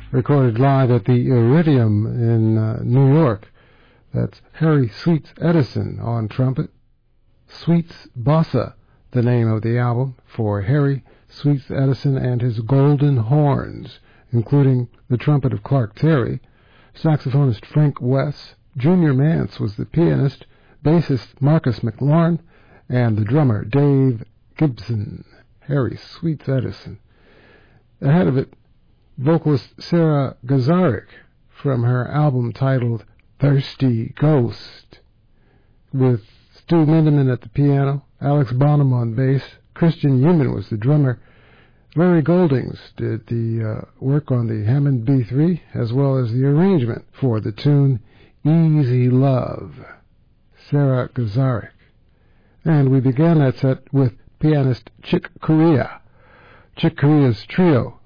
recorded live at the Iridium in New York. That's Harry Sweets Edison on trumpet. Sweets Bossa, the name of the album, for Harry Sweets Edison and his Golden Horns, including the trumpet of Clark Terry, saxophonist Frank Wess, Junior Mance was the pianist, bassist Marcus McLaurin, and the drummer Dave Gibson. Harry Sweets Edison. Ahead of it, vocalist Sarah Gazarik from her album titled Thirsty Ghost, with Stu Lindeman at the piano, Alex Bonham on bass, Christian Newman was the drummer. Larry Goldings did the work on the Hammond B3, as well as the arrangement for the tune Easy Love. Sarah Gazarik. And we began that set with pianist Chick Corea. Chick Corea's trio